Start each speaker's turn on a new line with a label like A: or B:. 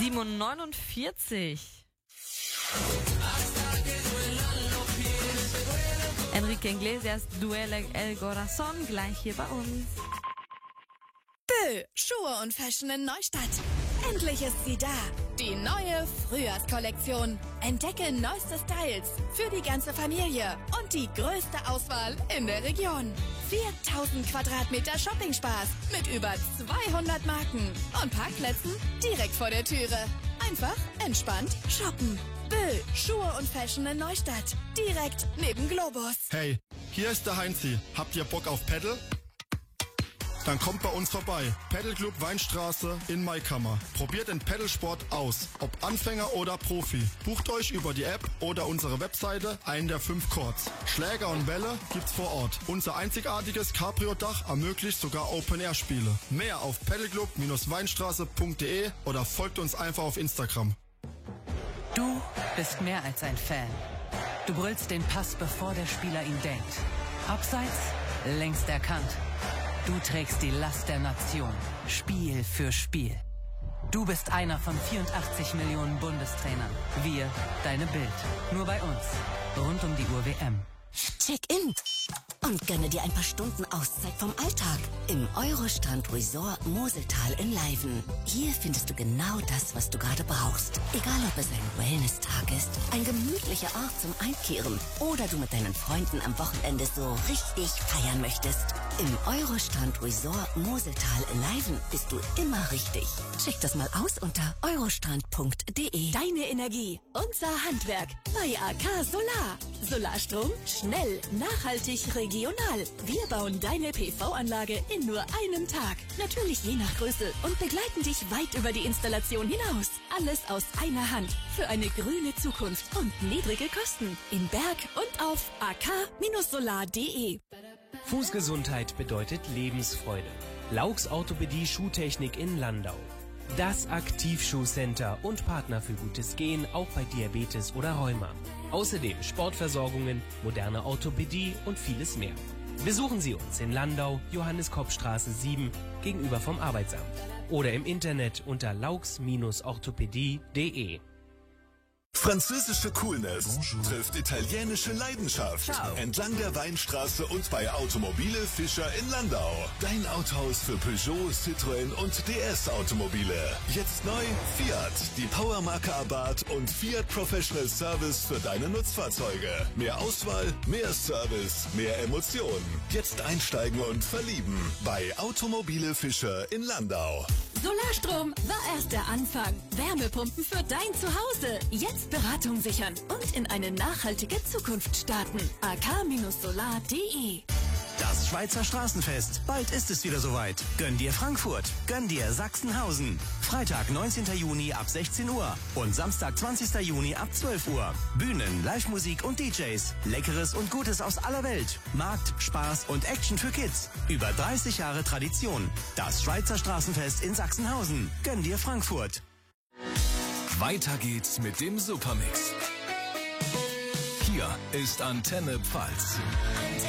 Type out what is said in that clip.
A: 7:49. Enrique Iglesias, Duele El Corazón, gleich hier bei uns.
B: Bö, Schuhe und Fashion in Neustadt. Endlich ist sie da. Die neue Frühjahrskollektion. Entdecke neueste Styles für die ganze Familie und die größte Auswahl in der Region. 4000 Quadratmeter Shopping-Spaß mit über 200 Marken und Parkplätzen direkt vor der Türe. Einfach entspannt shoppen. Bö, Schuhe und Fashion in Neustadt. Direkt neben Globus.
C: Hey, hier ist der Heinzi. Habt ihr Bock auf Paddle? Dann kommt bei uns vorbei. Paddleclub Weinstraße in Maikammer. Probiert den Paddlesport aus. Ob Anfänger oder Profi. Bucht euch über die App oder unsere Webseite einen der 5 Courts. Schläger und Welle gibt's vor Ort. Unser einzigartiges Cabrio-Dach ermöglicht sogar Open-Air-Spiele. Mehr auf paddleclub-weinstraße.de oder folgt uns einfach auf Instagram.
D: Du bist mehr als ein Fan. Du brüllst den Pass, bevor der Spieler ihn denkt. Abseits, längst erkannt. Du trägst die Last der Nation, Spiel für Spiel. Du bist einer von 84 Millionen Bundestrainern. Wir, deine Bild. Nur bei uns. Rund um die Uhr WM.
E: Check-in und gönne dir ein paar Stunden Auszeit vom Alltag im Eurostrand Resort Moseltal in Leiven. Hier findest du genau das, was du gerade brauchst. Egal, ob es ein Wellness-Tag ist, ein gemütlicher Ort zum Einkehren oder du mit deinen Freunden am Wochenende so richtig feiern möchtest. Im Eurostrand Resort Moseltal in Leiven bist du immer richtig. Check das mal aus unter eurostrand.de.
B: Deine Energie, unser Handwerk bei AK Solar. Solarstrom, schnell, nachhaltig, regional. Wir bauen deine PV-Anlage in nur einem Tag. Natürlich je nach Größe und begleiten dich weit über die Installation hinaus. Alles aus einer Hand für eine grüne Zukunft und niedrige Kosten. In Berg und auf ak-solar.de.
F: Fußgesundheit bedeutet Lebensfreude. Laux Orthopädie Schuhtechnik in Landau. Das Aktivschuhcenter und Partner für gutes Gehen, auch bei Diabetes oder Rheuma. Außerdem Sportversorgungen, moderne Orthopädie und vieles mehr. Besuchen Sie uns in Landau, Johannes-Kopp-Straße 7, gegenüber vom Arbeitsamt. Oder im Internet unter laux-orthopädie.de.
G: Französische Coolness trifft italienische Leidenschaft.
D: Ciao.
G: Entlang der Weinstraße und bei Automobile Fischer in Landau. Dein Autohaus für Peugeot, Citroën und DS Automobile. Jetzt neu Fiat, die Powermarke Abarth und Fiat Professional Service für deine Nutzfahrzeuge. Mehr Auswahl, mehr Service, mehr Emotionen. Jetzt einsteigen und verlieben bei Automobile Fischer in Landau.
B: Solarstrom war erst der Anfang. Wärmepumpen für dein Zuhause. Jetzt Beratung sichern und in eine nachhaltige Zukunft starten. ak-solar.de.
H: Das Schweizer Straßenfest. Bald ist es wieder soweit. Gönn dir Frankfurt. Gönn dir Sachsenhausen. Freitag, 19. Juni ab 16 Uhr und Samstag, 20. Juni ab 12 Uhr. Bühnen, Live-Musik und DJs. Leckeres und Gutes aus aller Welt. Markt, Spaß und Action für Kids. Über 30 Jahre Tradition. Das Schweizer Straßenfest in Sachsenhausen. Gönn dir Frankfurt.
I: Weiter geht's mit dem Supermix. Hier ist Antenne Pfalz.